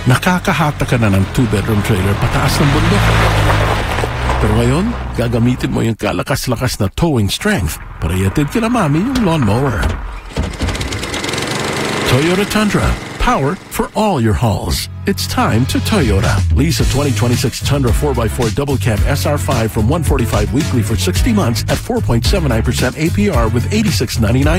nakakahata ka na ng 2-bedroom trailer pataas ng bundok. Pero ngayon, gagamitin mo yung kalakas-lakas na towing strength para iatid kina mami yung lawnmower. Toyota Tundra. Power for all your hauls. It's time to Toyota. Lease a 2026 Tundra 4x4 double cab SR5 from $145 weekly for 60 months at 4.79% APR with $86.99